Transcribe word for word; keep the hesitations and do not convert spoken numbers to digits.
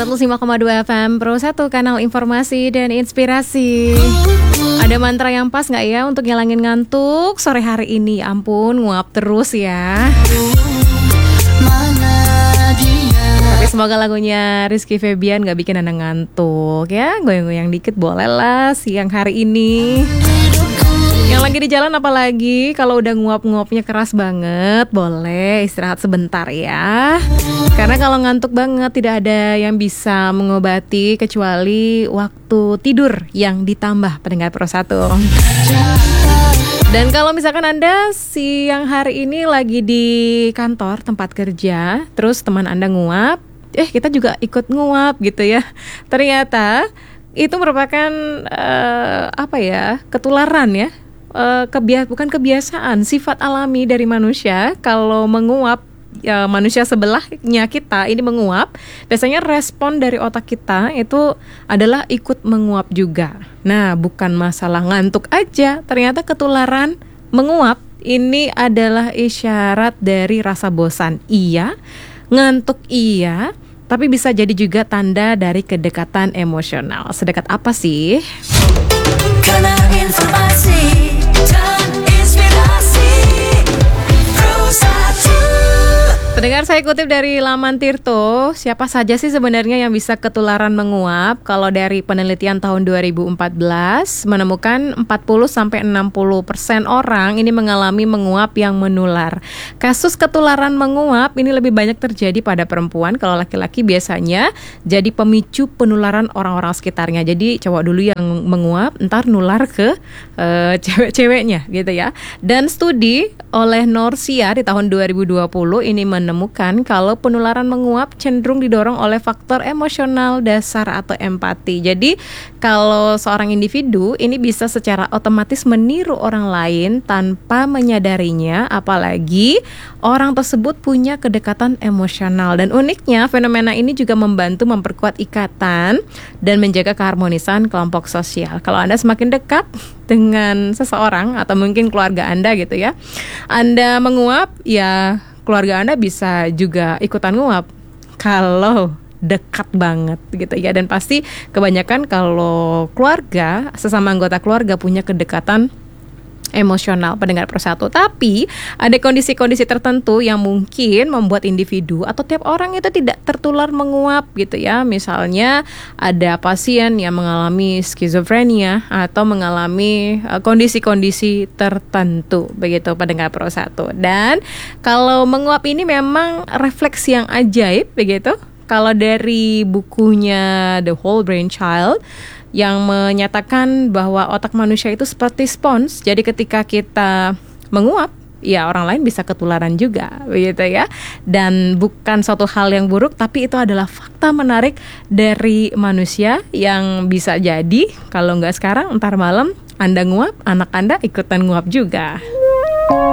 seratus lima koma dua F M Pro satu, kanal informasi dan inspirasi. Ada mantra yang pas gak ya untuk ngilangin ngantuk sore hari ini? Ampun, nguap terus ya. Tapi semoga lagunya Rizky Febian gak bikin Anda ngantuk ya. Goyang-goyang dikit boleh lah siang hari ini. Yang lagi di jalan apalagi kalau udah nguap-nguapnya keras banget, boleh istirahat sebentar ya. Karena kalau ngantuk banget tidak ada yang bisa mengobati kecuali waktu tidur yang ditambah, pendengar Pro satu. Dan kalau misalkan Anda siang hari ini lagi di kantor tempat kerja, terus teman Anda nguap, eh kita juga ikut nguap gitu ya. Ternyata itu merupakan uh, apa ya, ketularan ya. Uh, kebia- bukan kebiasaan, sifat alami dari manusia. Kalau menguap, ya, manusia sebelahnya kita ini menguap, biasanya respon dari otak kita itu adalah ikut menguap juga. Nah, bukan masalah ngantuk aja, ternyata ketularan menguap ini adalah isyarat dari rasa bosan. Iya, ngantuk iya, tapi bisa jadi juga tanda dari kedekatan emosional. Sedekat apa sih? Karena informasi dan inspirasi Pro satu. Pendengar, saya kutip dari laman Tirto, siapa saja sih sebenarnya yang bisa ketularan menguap? Kalau dari penelitian tahun dua ribu empat belas menemukan empat puluh sampai enam puluh persen orang ini mengalami menguap yang menular. Kasus ketularan menguap ini lebih banyak terjadi pada perempuan. Kalau laki-laki biasanya jadi pemicu penularan orang-orang sekitarnya. Jadi cowok dulu yang menguap, ntar nular ke uh, cewek-ceweknya gitu ya. Dan studi oleh Norcia di tahun dua ribu dua puluh ini menemukan kalau penularan menguap cenderung didorong oleh faktor emosional dasar atau empati. Jadi kalau seorang individu ini bisa secara otomatis meniru orang lain tanpa menyadarinya, apalagi orang tersebut punya kedekatan emosional. Dan uniknya fenomena ini juga membantu memperkuat ikatan dan menjaga keharmonisan kelompok sosial. Kalau Anda semakin dekat dengan seseorang atau mungkin keluarga Anda gitu ya, Anda menguap, ya keluarga Anda bisa juga ikutan nguap kalau dekat banget gitu ya. Dan pasti kebanyakan kalau keluarga, sesama anggota keluarga punya kedekatan emosional, pendengar Pro satu. Tapi ada kondisi-kondisi tertentu yang mungkin membuat individu atau tiap orang itu tidak tertular menguap gitu ya. Misalnya ada pasien yang mengalami skizofrenia atau mengalami uh, kondisi-kondisi tertentu begitu, pendengar Pro satu. Dan kalau menguap ini memang refleks yang ajaib begitu. Kalau dari bukunya The Whole Brain Child yang menyatakan bahwa otak manusia itu seperti spons. Jadi ketika kita menguap, ya orang lain bisa ketularan juga, begitu ya. Dan bukan suatu hal yang buruk, tapi itu adalah fakta menarik dari manusia yang bisa jadi kalau nggak sekarang, entar malam Anda nguap, anak Anda ikutan nguap juga.